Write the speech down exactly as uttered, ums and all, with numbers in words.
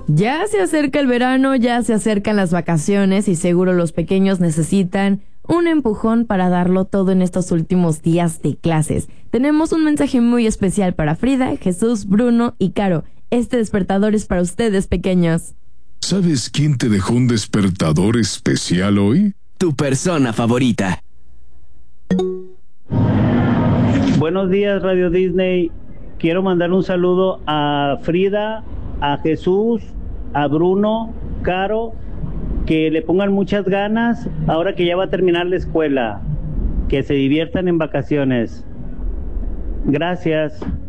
Ya se acerca el verano, ya se acercan las vacaciones y seguro los pequeños necesitan un empujón para darlo todo en estos últimos días de clases. Tenemos un mensaje muy especial para Frida, Jesús, Bruno y Caro. Este despertador es para ustedes, pequeños. ¿Sabes quién te dejó un despertador especial hoy? Tu persona favorita. Buenos días, Radio Disney. Quiero mandar un saludo a Frida, a Jesús, a Bruno, Caro, que le pongan muchas ganas ahora que ya va a terminar la escuela, que se diviertan en vacaciones. Gracias.